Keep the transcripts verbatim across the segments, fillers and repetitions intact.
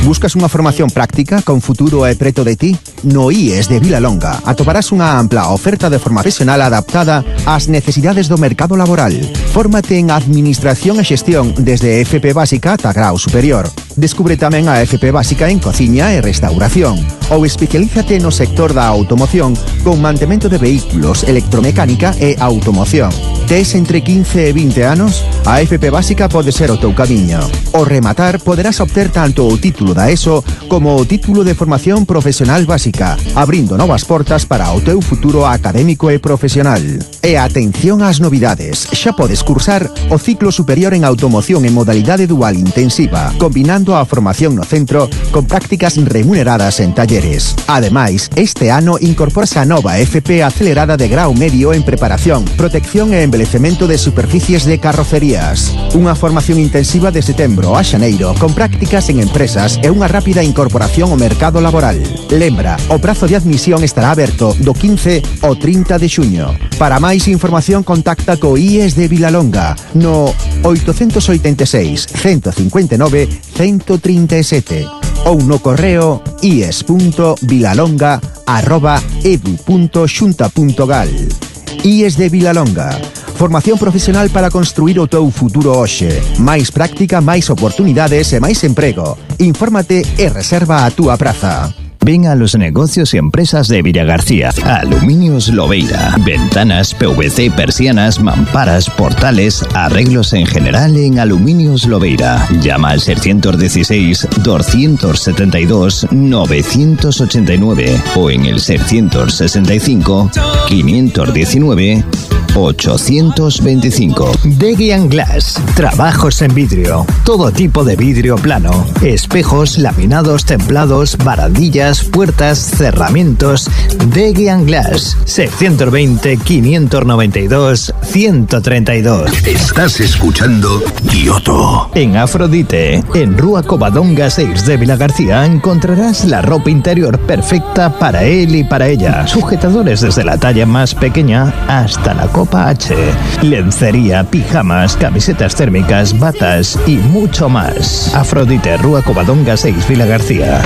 Buscas unha formación práctica con futuro e preto de ti? No I E S de Vilalonga atoparás unha ampla oferta de forma profesional adaptada ás necesidades do mercado laboral. Fórmate en Administración e Xestión desde F P Básica ata grau superior. Descubre tamén a F P Básica en Cociña e Restauración. Ou especialízate no sector da automoción con mantemento de vehículos, electromecánica e automoción. Tes entre quince e vinte anos? A F P Básica pode ser o teu camiño. Ao rematar, poderás obter tanto o título da ESO como o título de Formación Profesional Básica, abrindo novas portas para o teu futuro académico e profesional. E atención ás novidades, xa podes cursar o ciclo superior en automoción en modalidade dual intensiva, combinando a formación no centro con prácticas remuneradas en talleres. Ademais, este ano incorporase a nova F P acelerada de grau medio en preparación, protección e embelecemento de superficies de carrocerías. Unha formación intensiva de setembro a xaneiro con prácticas en empresas e unha rápida incorporación ao mercado laboral. Lembra, o prazo de admisión estará aberto do quince ao trinta de xuño. Para máis información contacta co I E S de Vilalonga no oitocentos oitenta e seis, ciento cincuenta e nove, ciento trinta e sete ou no correo ies punto vilalonga arroba edu punto xunta punto gal. I E S de Vilalonga. Formación profesional para construir o teu futuro hoxe. Máis práctica, máis oportunidades e máis emprego. Infórmate e reserva a túa praza. Ven a los negocios y empresas de Villagarcía. Aluminios Lobeira. Ventanas, P V C, persianas, mamparas, portales, arreglos en general en Aluminios Lobeira. Llama al seiscientos dieciséis, doscientos setenta y dos, novecientos ochenta y nueve o en el seiscientos sesenta y cinco, quinientos diecinueve, ochocientos veinticinco. Degian Glass. Trabajos en vidrio. Todo tipo de vidrio plano. Espejos, laminados, templados, barandillas, puertas, cerramientos. Degian Glass. seiscientos veinte, quinientos noventa y dos, ciento treinta y dos. Estás escuchando Kioto. En Afrodite, en Rúa Covadonga seis de Vilagarcía, encontrarás la ropa interior perfecta para él y para ella. Sujetadores desde la talla más pequeña hasta la Copa H. Lencería, pijamas, camisetas térmicas, batas y mucho más. Afrodite, Rúa Covadonga seis, Vilagarcía.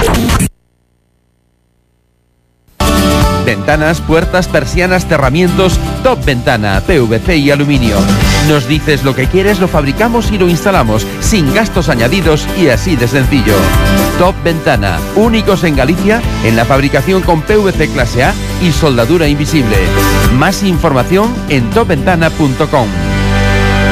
Ventanas, puertas, persianas, cerramientos, Top Ventana, P V C y aluminio. Nos dices lo que quieres, lo fabricamos y lo instalamos, sin gastos añadidos y así de sencillo. Top Ventana, únicos en Galicia en la fabricación con P V C clase A y soldadura invisible. Más información en top ventana punto com.